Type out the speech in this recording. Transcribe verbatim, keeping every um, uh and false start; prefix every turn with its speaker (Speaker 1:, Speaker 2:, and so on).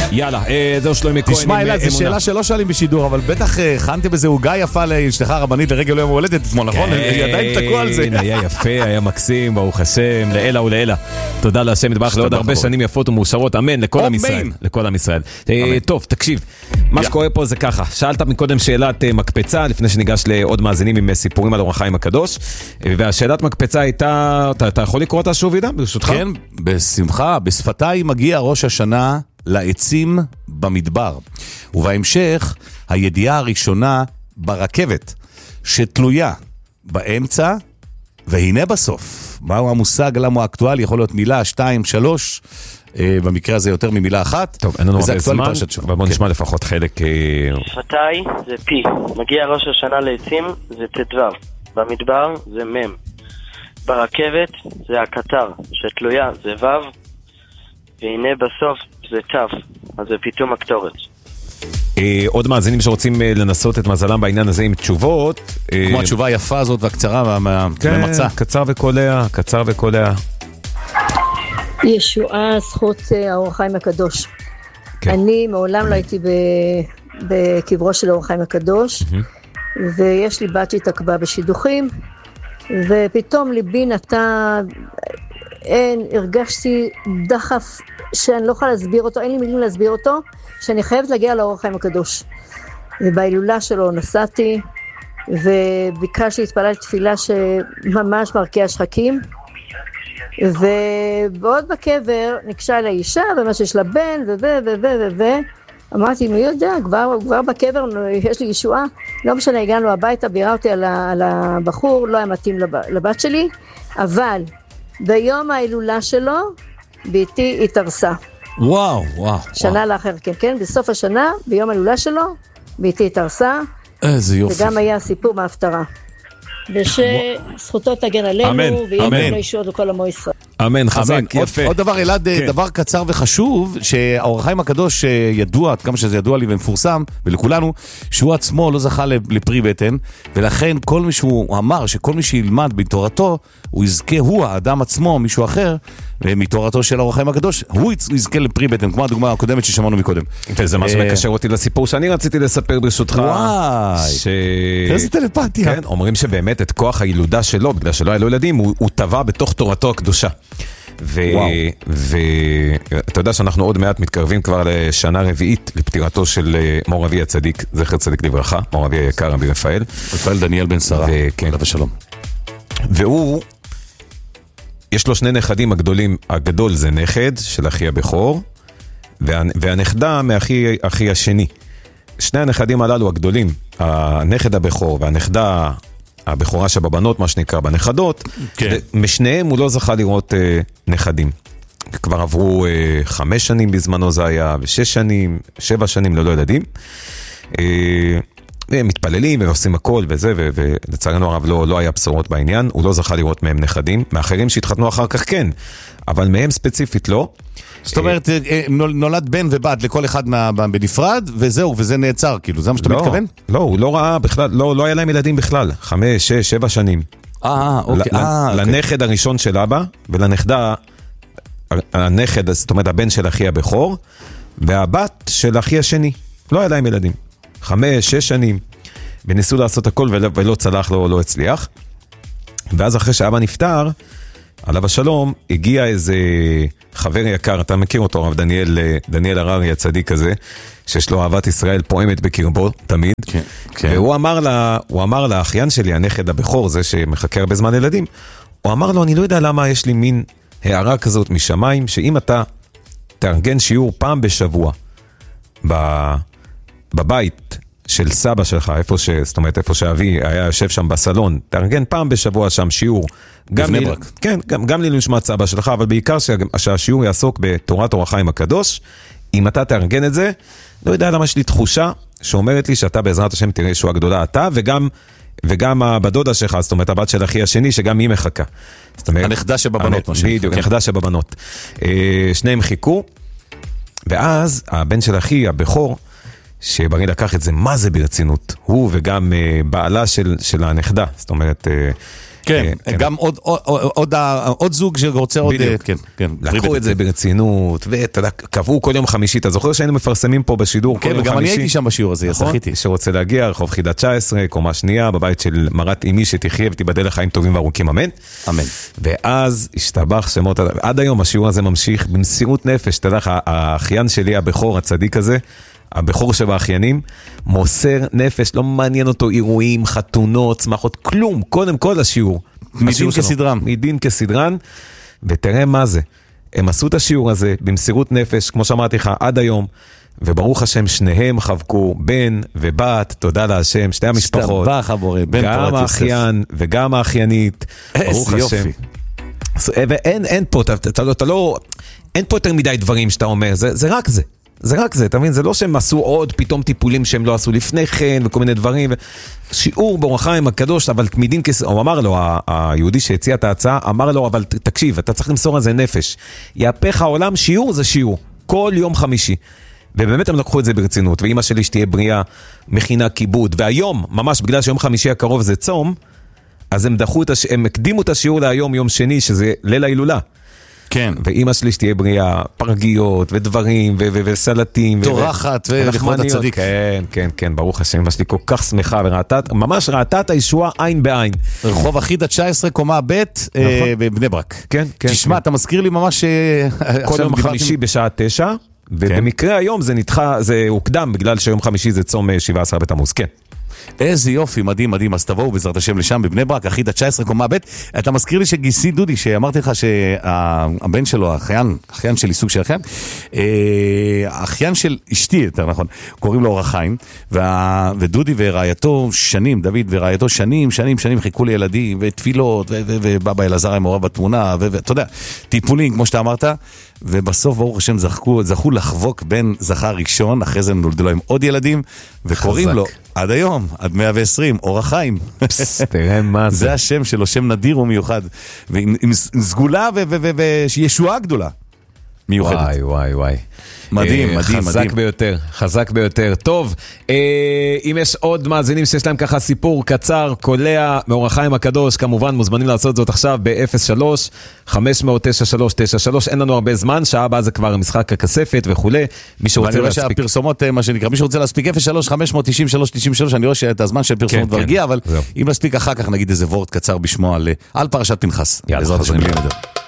Speaker 1: יאללה, זהו שלומי כהן.
Speaker 2: תשמע אלעד, זו שאלה שלא שואלים בשידור, אבל בטח הכנתם בזה עוגה יפה לאשתך הרבנית לרגל יום ההולדת אתמול, נכון? עדיין תקעו על זה.
Speaker 1: היה יפה, היה מקסים, ברוך השם, לאלה ולאלה. תודה להשם יתברך לעוד הרבה שנים יפות ומאושרות, אמן, לכל עם ישראל. לכל עם ישראל. טוב, תקשיב, מה שקורה פה זה ככה, שאלת מקודם שאלת מקפצה, לפני שניגש לעוד מאזינים עם סיפורים על אור החיים הקדוש, והשאלת מקפצה הייתה, אתה יכול לקרוא אותה שוב, עידן, ברשותך?
Speaker 2: כן, בשמחה, בשפתיי מגיע ראש השנה לעצים במדבר, ובהמשך הידיעה הראשונה ברכבת שתלויה באמצע, והנה בסוף מהו המושג, למה הוא אקטואלי, יכול להיות מילה, שתיים, שלוש, במקרה הזה יותר ממילה אחת.
Speaker 1: טוב, אין לנו הרבה זמן, אבל בוא נשמע לפחות חלק.
Speaker 3: שפתיי זה פי, מגיע ראש השנה לעצים זה תדבר, במדבר זה מם, ברכבת זה הקטר שתלויה זה וו, והנה בסוף זה תו, אז זה פיתום הקטורת.
Speaker 1: עוד מאזינים שרוצים לנסות את מזלם בעניין הזה עם תשובות,
Speaker 2: כמו התשובה היפה הזאת והקצרה והממצה.
Speaker 1: קצר וקולע, קצר וקולע.
Speaker 4: ישועה, זכות האור החיים הקדוש. אני מעולם לא הייתי בקברו של האור החיים הקדוש, ויש לי בת שהתעכבה בשידוכים, ופתאום ליבי נתה, אין, הרגשתי דחף שאני לא יכולה להסביר אותו, אין לי מילים להסביר אותו, שאני חייבת להגיע לאור החיים הקדוש. ובהילולה שלו נסעתי, וביקשתי להתפלל תפילה שממש מרקיע שחקים, ובעוד בקבר נקשה אליי אישה, ומה שיש לה בן, ו... ו... ו... ו... ו... אמרתי, מי יודע, כבר, כבר בקבר יש לי ישועה, לא משנה, הגענו הביתה, ביררתי על, ה... על הבחור, לא היה מתאים לב... לבת שלי, אבל ביום ההילולה שלו, ביתי התארסה.
Speaker 2: וואו, וואו.
Speaker 4: שנה
Speaker 2: וואו.
Speaker 4: לאחר, כן, כן, בסוף השנה, ביום ההילולה שלו, ביתי התארסה.
Speaker 2: איזה יופי.
Speaker 4: וגם היה סיפור מההפטרה. ושזכותו תגן עלינו, ויהיה ישועות לכל עמו ישראל.
Speaker 1: אמן, חזק, יפה.
Speaker 2: עוד דבר, אלעד, דבר קצר וחשוב, שהאור החיים הקדוש ידוע, כמה שזה ידוע לי ומפורסם, ולכולנו, שהוא עצמו לא זכה לפרי בטן, ולכן כל מי שהוא אמר, שכל מי שילמד בתורתו, הוא יזכה, הוא האדם עצמו, מישהו אחר, מתורתו של האור החיים הקדוש, הוא יזכה לפרי בטן, כמו הדוגמה הקודמת ששמענו מקודם.
Speaker 1: וזה מה שמקשר אותי לסיפור שאני רציתי לספר ברשותך.
Speaker 2: וואי, איזה טלפתיה.
Speaker 1: כן, אומרים שבאמת את כוח הילודה שלו, בגלל שלא היה לו ילדים, הוא טבע בתוך תורתו הקדושה. ואתה יודע שאנחנו עוד מעט מתקרבים כבר לשנה רביעית לפטירתו של מור אבי הצדיק, זכר צדיק לברכה, מור אבי היקר רבי רפאל.
Speaker 2: רפאל דניאל בן שרה,
Speaker 1: עליו השלום. והוא, יש לו שני נכדים הגדולים, הגדול זה נכד של אחי הבכור, והנכדה מאחי אחי השני. שני הנכדים הללו הגדולים, הנכד הבכור והנכדה הבכורה שבבנות, מה שנקרא בנכדות, כן. משניהם הוא לא זכה לראות אה, נכדים. כבר עברו אה, חמש שנים בזמנו זה היה, ושש שנים, שבע שנים ללא ילדים. אה, הם מתפללים ועושים הכל וזה, ו- ולצערנו הרב לא, לא היה בשורות בעניין, הוא לא זכה לראות מהם נכדים, מאחרים שהתחתנו אחר כך כן, אבל מהם ספציפית לא.
Speaker 2: זאת אומרת, נולד בן ובת לכל אחד בנפרד, וזהו, וזה נעצר, כאילו, זה מה שאתה מתכוון?
Speaker 1: לא, הוא לא ראה בכלל, לא היה להם ילדים בכלל, חמש, שש, שבע שנים.
Speaker 2: אה, אוקיי.
Speaker 1: לנכד הראשון של אבא, ולנכדה, הנכד, זאת אומרת, הבן של אחי הבכור, והבת של אחי השני, לא היה להם ילדים. חמש, שש שנים, וניסו לעשות הכל, ולא צלח, לא הצליח. ואז אחרי שאבא נפטר, עליו השלום, הגיע איזה חבר יקר, אתה מכיר אותו, הרב דניאל, דניאל הררי הצדיק הזה, שיש לו אהבת ישראל פועמת בקרבו, תמיד. כן, כן. והוא אמר לה, הוא אמר לה, האחיין שלי, הנכד הבכור, זה שמחכה הרבה זמן ילדים, הוא אמר לו, אני לא יודע למה יש לי מין הערה כזאת משמיים, שאם אתה תארגן שיעור פעם בשבוע, בבית של סבא שלך, איפה ש, זאת אומרת, איפה שאבי היה יושב שם בסלון, תארגן פעם בשבוע שם שיעור, גם לי, כן, גם, גם לי נשמע סבא שלך, אבל בעיקר שהשיעור יעסוק בתורת אור החיים הקדוש, אם אתה תארגן את זה, לא יודע למה יש לי תחושה שאומרת לי שאתה בעזרת השם תראה ישועה גדולה, אתה וגם, וגם הבדודה שלך, זאת אומרת, הבת של אחי השני, שגם היא מחכה.
Speaker 2: אומרת, הנכדה שבבנות.
Speaker 1: בדיוק, הנכדה שבבנות. שניהם חיכו, ואז הבן של אחי, הבכור, שברי לקח את זה, מה זה ברצינות? הוא וגם uh, בעלה של, של הנכדה, זאת אומרת... Uh,
Speaker 2: כן, uh, גם כן. עוד, עוד, עוד, עוד זוג שרוצה עוד...
Speaker 1: בדיוק.
Speaker 2: כן, כן.
Speaker 1: לקחו את זה ברצינות, וקבעו כל יום חמישי, אתה זוכר שהיינו מפרסמים פה בשידור
Speaker 2: כן,
Speaker 1: כל יום
Speaker 2: וגם
Speaker 1: חמישי?
Speaker 2: אני הייתי שם בשיעור הזה,
Speaker 1: נכון?
Speaker 2: זכיתי.
Speaker 1: שרוצה להגיע, רחוב חידה תשע עשרה, קומה שנייה, בבית של מרת אמי שתחיה ותיבדל לחיים טובים וארוכים, אמן?
Speaker 2: אמן.
Speaker 1: ואז השתבח שמות, עד היום השיעור הזה ממשיך במסירות נפש, אתה יודע, האחיין שלי, הבכור, הצדיק הזה, הבכור שבאחיינים, מוסר נפש, לא מעניין אותו אירועים, חתונות, שמחות, כלום, קודם כל השיעור.
Speaker 2: מדין כסדרן.
Speaker 1: מדין כסדרן, ותראה מה זה. הם עשו את השיעור הזה במסירות נפש, כמו שאמרתי לך, עד היום, וברוך השם, שניהם חבקו, בן ובת, תודה להשם, שתי המשפחות.
Speaker 2: שתבח הבורא, בן תורת יוסף.
Speaker 1: גם האחיין וגם האחיינית, ברוך השם. ואין, אין פה, אתה, אתה, אתה לא, אין פה יותר מדי דברים שאתה אומר, זה, זה רק זה. זה רק זה, אתה מבין? זה לא שהם עשו עוד פתאום טיפולים שהם לא עשו לפני כן, וכל מיני דברים. שיעור באור החיים הקדוש, אבל תמידין כס... הוא אמר לו, היהודי שהציע את ההצעה, אמר לו, אבל תקשיב, אתה צריך למסור על זה נפש. יהפך העולם, שיעור זה שיעור. כל יום חמישי. ובאמת הם לקחו את זה ברצינות, ואמא שלי שתהיה בריאה, מכינה כיבוד, והיום, ממש בגלל שיום חמישי הקרוב זה צום, אז הם דחו את הש... הם הקדימו את השיעור להיום, יום שני, שזה ליל ההילולה.
Speaker 2: כן.
Speaker 1: ואמא שלי שתהיה בריאה, פרגיות ודברים ו- ו- וסלטים.
Speaker 2: תורחת ולכבוד הצדיק.
Speaker 1: כן, כן, כן, ברוך השם, אמא שלי כל כך שמחה וראתה, ממש ראתה את הישועה עין בעין.
Speaker 2: רחוב אחידה תשע עשרה, קומה ב' בבני ברק.
Speaker 1: כן, כן.
Speaker 2: תשמע, אתה מזכיר לי ממש...
Speaker 1: כל יום חמישי בשעה תשע, ובמקרה היום זה נדחה, זה הוקדם, בגלל שיום חמישי זה צום שבעה עשר בתמוז, כן.
Speaker 2: איזה יופי, מדהים, מדהים, אז תבואו בעזרת השם לשם בבני ברק, אחידה תשע עשרה, קומה ב'. אתה מזכיר לי שגיסי דודי, שאמרתי לך שהבן שלו, האחיין, האחיין שלי, סוג של אחיין, האחיין של אשתי, יותר נכון, קוראים לו אור החיים, ודודי ורעייתו שנים, דוד ורעייתו שנים, שנים, שנים חיכו לילדים, ותפילות, ובבא אלעזר היה מעורב בתמונה, ואתה יודע, טיפולים, כמו שאתה אמרת, ובסוף ברוך השם זכו, זכו לחבוק בן זכר ראשון, אחרי זה נולדו להם עוד ילדים, וקוראים לו עד היום, עד מאה ועשרים, אור החיים.
Speaker 1: תראה מה זה.
Speaker 2: זה השם שלו, שם נדיר ומיוחד, ועם עם סגולה וישועה גדולה. מיוחדת.
Speaker 1: וואי, וואי, וואי.
Speaker 2: מדהים,
Speaker 1: אה,
Speaker 2: מדהים,
Speaker 1: חזק
Speaker 2: מדהים.
Speaker 1: ביותר, חזק ביותר. טוב, אה, אם יש עוד מאזינים שיש להם ככה סיפור קצר, קולע, מאור החיים הקדוש, כמובן מוזמנים לעשות זאת עכשיו ב-אפס שלוש חמש אפס אפס תשע שלוש תשע שלוש, אין לנו הרבה זמן, שעה הבאה זה כבר משחק הכספת וכו'. מי שרוצה
Speaker 2: ואני רואה
Speaker 1: להספיק.
Speaker 2: שהפרסומות, מה שנקרא, מי שרוצה להספיק אפס שלוש חמש תשע שלוש תשע שלוש, אני רואה שאת הזמן של פרסומות
Speaker 1: כן, כן.
Speaker 2: מרגיע, אבל
Speaker 1: זהו.
Speaker 2: אם נספיק אחר כך נגיד איזה וורט קצר בשמו על, על פרשת פנחס.
Speaker 1: יאללה,
Speaker 2: בעזרת השם,
Speaker 1: חזק.
Speaker 2: בלי נדר.